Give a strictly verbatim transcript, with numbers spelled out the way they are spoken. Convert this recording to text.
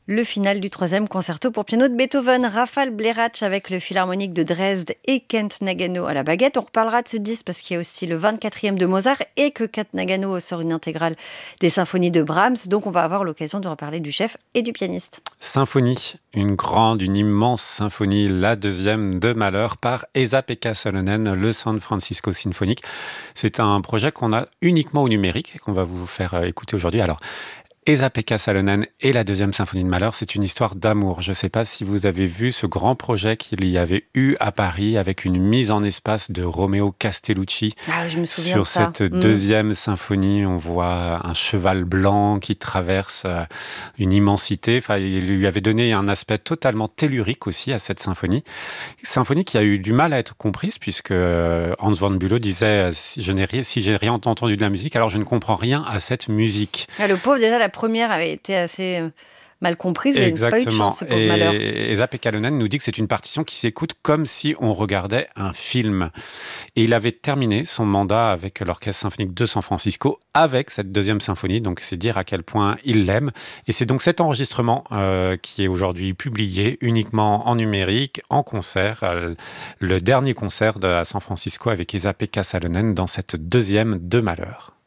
Le final du troisième concerto pour piano de Beethoven, Rafał Bléracz avec le Philharmonique de Dresde et Kent Nagano à la baguette. On reparlera de ce disque parce qu'il y a aussi le vingt-quatrième de Mozart et que Kent Nagano sort une intégrale des symphonies de Brahms. Donc on va avoir l'occasion de reparler du chef et du pianiste. Symphonie, une grande, une immense symphonie, la deuxième de Mahler par Esa-Pekka Salonen, le San Francisco Symphonique. C'est un projet qu'on a uniquement au numérique et qu'on va vous faire écouter aujourd'hui. Alors, Esa-Pekka Salonen et la deuxième symphonie de Mahler, c'est une histoire d'amour. Je ne sais pas si vous avez vu ce grand projet qu'il y avait eu à Paris avec une mise en espace de Romeo Castellucci. Ah, je me souviens Sur de ça. cette deuxième mmh. symphonie, on voit un cheval blanc qui traverse une immensité. Enfin, il lui avait donné un aspect totalement tellurique aussi à cette symphonie. Symphonie qui a eu du mal à être comprise puisque Hans von Bülow disait si je n'ai rien, si j'ai rien entendu de la musique, alors je ne comprends rien à cette musique. Ah, le pauvre, déjà, la première avait été assez mal comprise et il n'a pas eu de chance, ce pauvre Mahler. Et Esa-Pekka Salonen nous dit que c'est une partition qui s'écoute comme si on regardait un film. Et il avait terminé son mandat avec l'Orchestre symphonique de San Francisco avec cette deuxième symphonie, donc c'est dire à quel point il l'aime. Et c'est donc cet enregistrement euh, qui est aujourd'hui publié uniquement en numérique, en concert, euh, le dernier concert de, à San Francisco avec Esa-Pekka Salonen dans cette deuxième de Mahler.